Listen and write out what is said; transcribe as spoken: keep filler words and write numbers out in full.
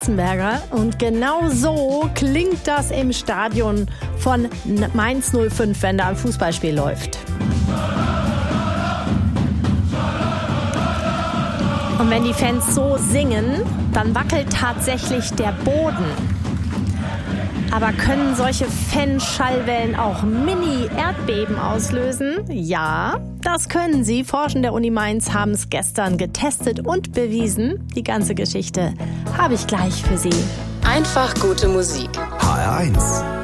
Berger. Und genau so klingt das im Stadion von Mainz null fünf, wenn da ein Fußballspiel läuft. Und wenn die Fans so singen, dann wackelt tatsächlich der Boden. Aber können solche Fanschallwellen auch Mini-Erdbeben auslösen? Ja, das können sie. Forschende der Uni Mainz haben es gestern getestet und bewiesen. Die ganze Geschichte habe ich gleich für Sie. Einfach gute Musik. H R eins.